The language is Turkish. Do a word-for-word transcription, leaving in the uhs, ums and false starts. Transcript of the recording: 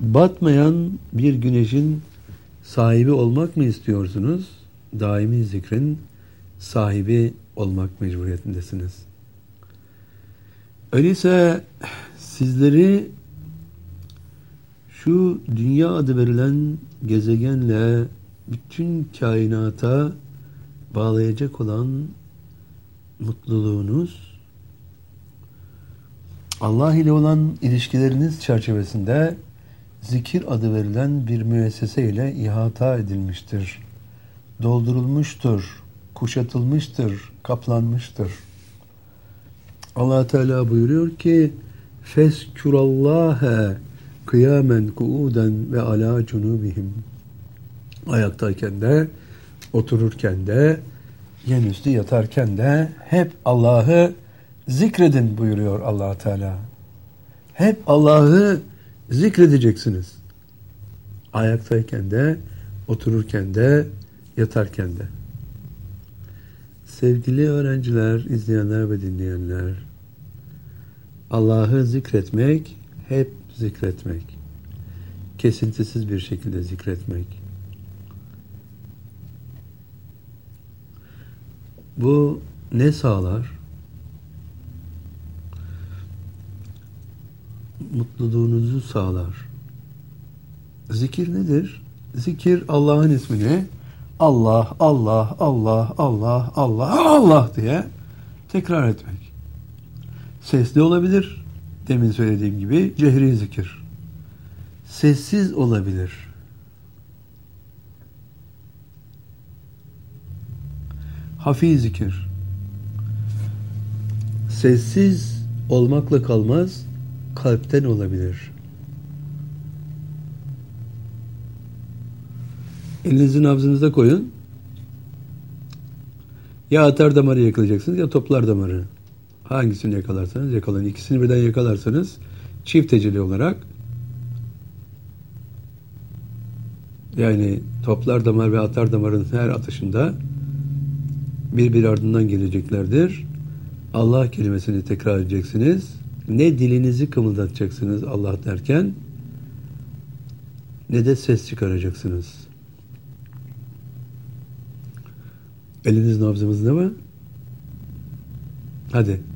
Batmayan bir güneşin sahibi olmak mı istiyorsunuz? Daimi zikrin sahibi olmak mecburiyetindesiniz. Öyleyse sizleri şu dünya adı verilen gezegenle bütün kainata bağlayacak olan mutluluğunuz, Allah ile olan ilişkileriniz çerçevesinde zikir adı verilen bir müessese ile ihata edilmiştir. Doldurulmuştur, kuşatılmıştır, kaplanmıştır. Allah Teala buyuruyor ki: "Feskurallaha kıyamen kuuden ve ala cunubihim." Ayaktayken de, otururken de, yenüstü yatarken de hep Allah'ı zikredin buyuruyor Allah Teala. Hep Allah'ı zikredeceksiniz. Ayaktayken de, otururken de, yatarken de. Sevgili öğrenciler, izleyenler ve dinleyenler, Allah'ı zikretmek, hep zikretmek. Kesintisiz bir şekilde zikretmek. Bu ne sağlar? Mutluluğunuzu sağlar. Zikir nedir? Zikir Allah'ın ismini Allah, Allah, Allah, Allah, Allah, Allah diye tekrar etmek. Sesli olabilir. Demin söylediğim gibi cehri zikir. Sessiz olabilir. Hafi zikir. Sessiz olmakla kalmaz, kalpten olabilir. Elinizi nabzınıza koyun. Ya atar damarı yakalayacaksınız ya toplar damarı. Hangisini yakalarsanız yakalayın. İkisini birden yakalarsanız çift tecelli olarak, yani toplar damar ve atar damarın her atışında birbiri ardından geleceklerdir. Allah kelimesini tekrar edeceksiniz. Ne dilinizi kımıldatacaksınız Allah derken, ne de ses çıkaracaksınız. Eliniz nabzınızda mı? Hadi.